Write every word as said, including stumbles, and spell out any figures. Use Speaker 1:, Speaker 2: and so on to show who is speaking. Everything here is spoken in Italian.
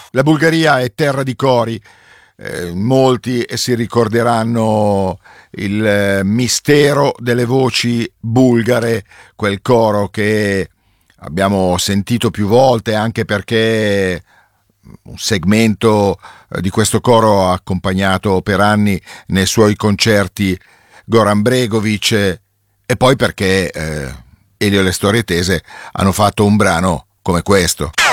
Speaker 1: La Bulgaria è terra di cori, eh, molti si ricorderanno il eh, mistero delle voci bulgare, quel coro che abbiamo sentito più volte, anche perché un segmento eh, di questo coro ha accompagnato per anni nei suoi concerti Goran Bregovic, eh, e poi perché eh, Elio e le Storie Tese hanno fatto un brano come questo.